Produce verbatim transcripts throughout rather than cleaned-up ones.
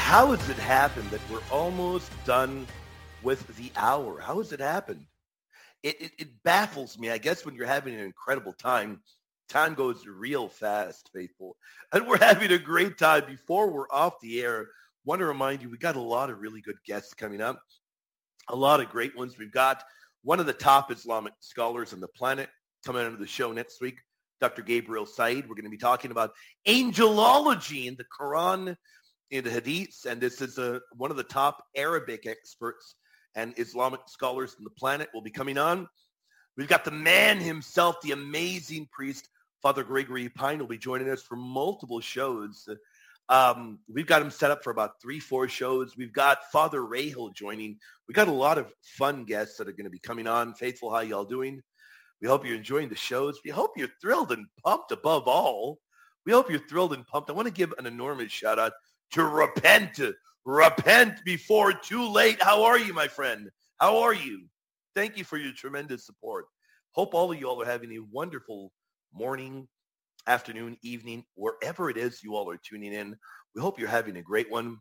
How has it happened that we're almost done with the hour? How has it happened? It, it, it baffles me. I guess when you're having an incredible time, time goes real fast, faithful. And we're having a great time. Before we're off the air, want to remind you, we got a lot of really good guests coming up, a lot of great ones. We've got one of the top Islamic scholars on the planet coming onto the show next week, Doctor Gabriel Said. We're going to be talking about angelology in the Quran, in the Hadiths, and this is a, one of the top Arabic experts and Islamic scholars on the planet will be coming on. We've got the man himself, the amazing priest, Father Gregory Pine, will be joining us for multiple shows. Um, we've got him set up for about three, four shows. We've got Father Rahel joining. We got a lot of fun guests that are going to be coming on. Faithful, how y'all doing? We hope you're enjoying the shows. We hope you're thrilled and pumped above all. We hope you're thrilled and pumped. I want to give an enormous shout out to Repent. Repent before too late. How are you, my friend? How are you? Thank you for your tremendous support. Hope all of you all are having a wonderful morning, afternoon, evening, wherever it is you all are tuning in. We hope you're having a great one.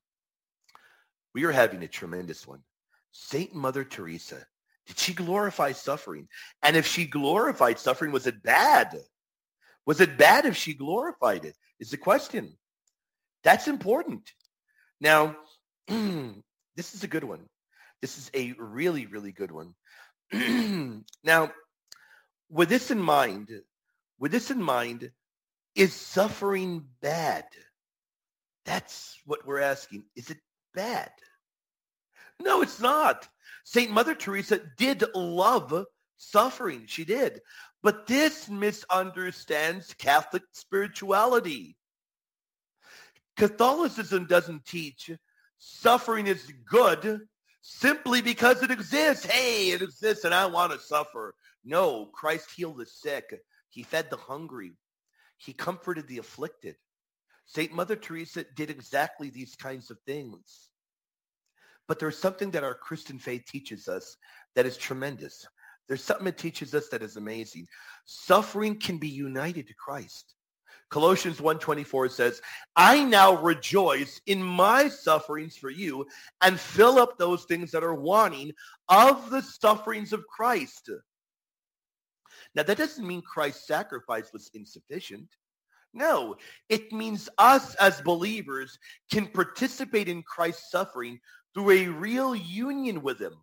We are having a tremendous one. Saint Mother Teresa, did she glorify suffering? And if she glorified suffering, was it bad? Was it bad if she glorified it? Is the question. That's important. Now, this is a good one. This is a really, really good one. Now, with this in mind, with this in mind, is suffering bad? That's what we're asking. Is it bad? No, it's not. Saint Mother Teresa did love suffering. She did. But this misunderstands Catholic spirituality. Catholicism doesn't teach suffering is good simply because it exists. Hey, it exists and I want to suffer. No, Christ healed the sick. He fed the hungry. He comforted the afflicted. Saint Mother Teresa did exactly these kinds of things. But there's something that our Christian faith teaches us that is tremendous. There's something it teaches us that is amazing. Suffering can be united to Christ. Colossians one twenty-four says, I now rejoice in my sufferings for you and fill up those things that are wanting of the sufferings of Christ. Now, that doesn't mean Christ's sacrifice was insufficient. No, it means us as believers can participate in Christ's suffering through a real union with him.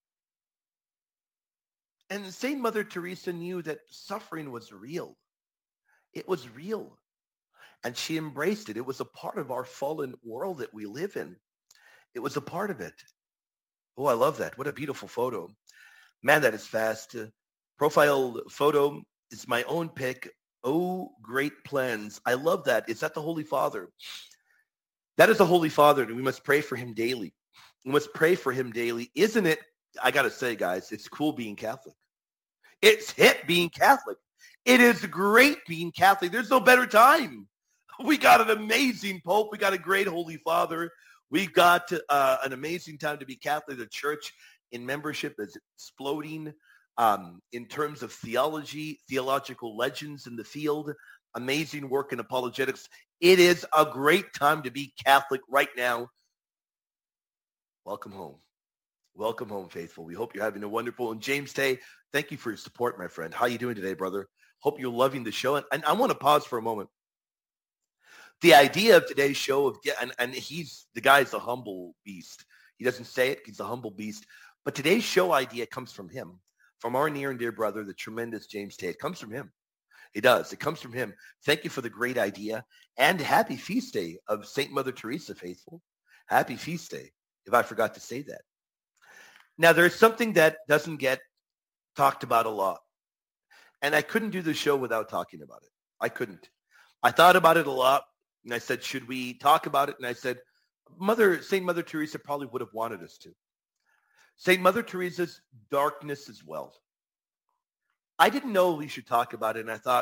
And Saint Mother Teresa knew that suffering was real. It was real. And she embraced it. It was a part of our fallen world that we live in. It was a part of it. Oh, I love that. What a beautiful photo. Man, that is fast. Uh, profile photo is my own pic. Oh, great plans. I love that. Is that the Holy Father? That is the Holy Father, and we must pray for him daily. We must pray for him daily. Isn't it, I got to say, guys, it's cool being Catholic. It's hip being Catholic. It is great being Catholic. There's no better time. We got an amazing Pope. We got a great Holy Father. We've got uh, an amazing time to be Catholic. The church in membership is exploding um, in terms of theology, theological legends in the field, amazing work in apologetics. It is a great time to be Catholic right now. Welcome home. Welcome home, faithful. We hope you're having a wonderful. And James Tay, thank you for your support, my friend. How are you doing today, brother? Hope you're loving the show. And, and I want to pause for a moment. The idea of today's show, of and, and he's, the guy's a humble beast. He doesn't say it. He's a humble beast. But today's show idea comes from him, from our near and dear brother, the tremendous James Tay. It comes from him. It does. It comes from him. Thank you for the great idea. And happy feast day of Saint Mother Teresa, faithful. Happy feast day, if I forgot to say that. Now, there's something that doesn't get talked about a lot. And I couldn't do the show without talking about it. I couldn't. I thought about it a lot. And I said, should we talk about it? And I said, Mother, Saint Mother Teresa probably would have wanted us to. Saint Mother Teresa's darkness as well. I didn't know we should talk about it. And I thought,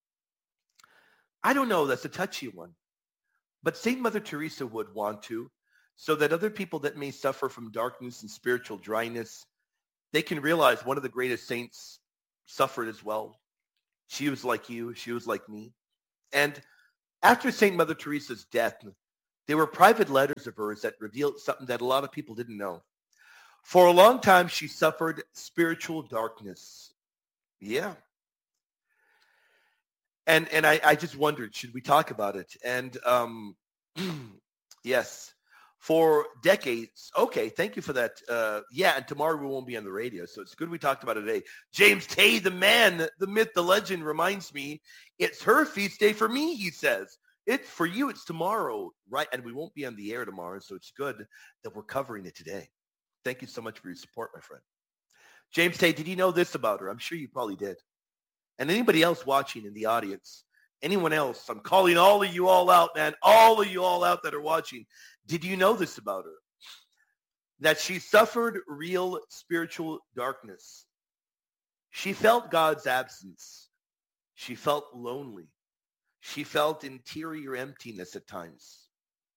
I don't know. That's a touchy one. But Saint Mother Teresa would want to, so that other people that may suffer from darkness and spiritual dryness, they can realize one of the greatest saints suffered as well. She was like you. She was like me. And after Saint Mother Teresa's death, They were private letters of hers that revealed something that a lot of people didn't know. For a long time, she suffered spiritual darkness. Yeah. And and I, I just wondered, should we talk about it? And um, yes, for decades. Okay, thank you for that. Uh, yeah, and tomorrow we won't be on the radio, so it's good we talked about it today. James Tay, the man, the myth, the legend, reminds me, it's her feast day for me, he says. It's for you, it's tomorrow, right? And we won't be on the air tomorrow, so it's good that we're covering it today. Thank you so much for your support, my friend. James Tay, did you know this about her? I'm sure you probably did. And anybody else watching in the audience, anyone else, I'm calling all of you all out, man, all of you all out that are watching. Did you know this about her? That she suffered real spiritual darkness. She felt God's absence. She felt lonely. She felt interior emptiness at times.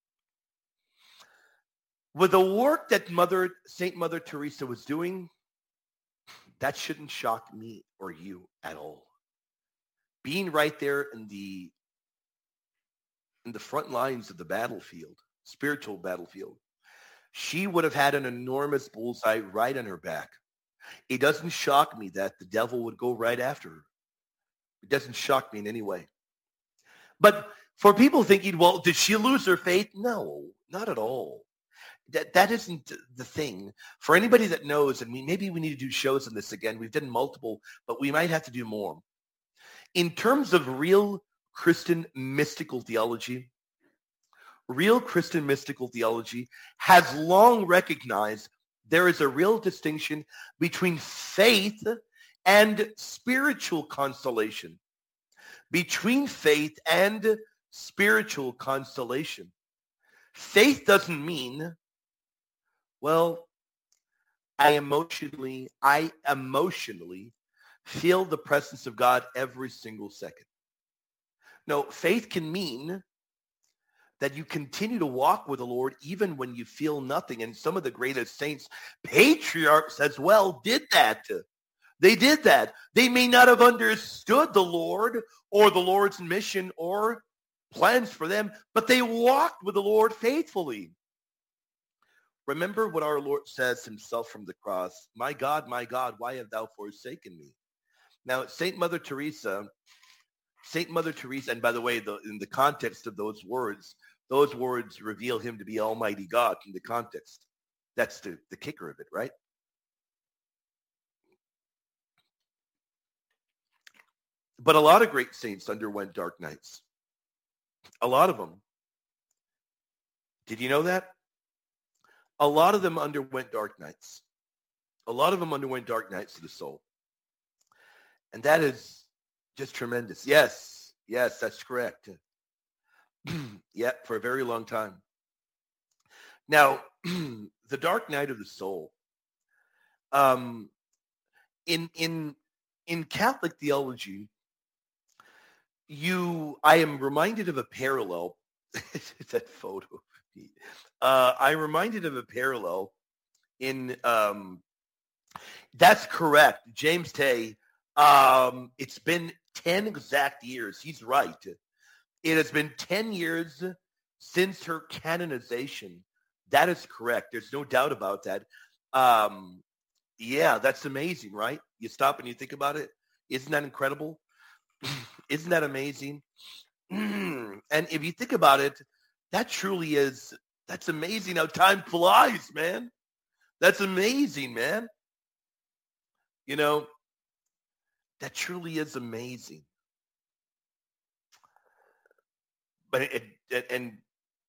With the work that Mother Saint Mother Teresa was doing, that shouldn't shock me or you at all. Being right there in the in the front lines of the battlefield, spiritual battlefield, she would have had an enormous bullseye right on her back. It doesn't shock me that the devil would go right after her. It doesn't shock me in any way. But for people thinking, well, did she lose her faith? No, not at all. That that isn't the thing. For anybody that knows, and we, maybe we need to do shows on this again. We've done multiple, but we might have to do more. In terms of real Christian mystical theology, real Christian mystical theology has long recognized there is a real distinction between faith and spiritual consolation. Between faith and spiritual consolation. Faith doesn't mean, well, I emotionally, I emotionally feel the presence of God every single second. No, faith can mean that you continue to walk with the Lord even when you feel nothing. And some of the greatest saints, patriarchs as well, did that. They did that. They may not have understood the Lord or the Lord's mission or plans for them, but they walked with the Lord faithfully. Remember what our Lord says himself from the cross. My God, my God, why have thou forsaken me? Now, Saint Mother Teresa, Saint Mother Teresa, and by the way, the, in the context of those words, those words reveal him to be Almighty God in the context. That's the, the kicker of it, right? But a lot of great saints underwent dark nights. A lot of them. Did you know that? A lot of them underwent dark nights. A lot of them underwent dark nights to the soul. And that is just tremendous. Yes, yes, that's correct. Yeah, for a very long time. Now, the dark night of the soul. Um, in in in Catholic theology, you, I am reminded of a parallel. That photo. Uh, I'm reminded of a parallel in. Um, that's correct, James Tay. Um, it's been ten exact years. He's right. It has been ten years since her canonization. That is correct. There's no doubt about that. Um, yeah, that's amazing, right? You stop and you think about it. Isn't that incredible? Isn't that amazing? And if you think about it, that truly is, that's amazing how time flies, man. That's amazing, man. You know, that truly is amazing. But it, it and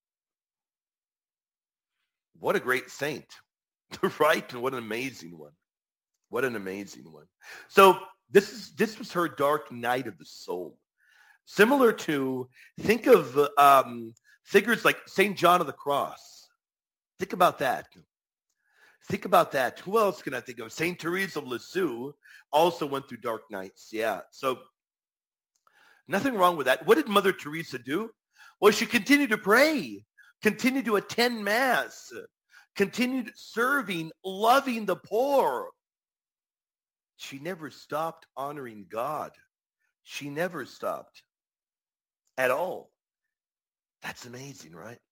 what a great saint, right? And what an amazing one. What an amazing one. So this is this was her dark night of the soul. Similar to, think of um, figures like Saint John of the Cross. Think about that. Think about that. Who else can I think of? Saint Teresa of Lisieux also went through dark nights. Yeah. So nothing wrong with that. What did Mother Teresa do? Well, she continued to pray, continued to attend Mass, continued serving, loving the poor. She never stopped honoring God. She never stopped at all. That's amazing, right?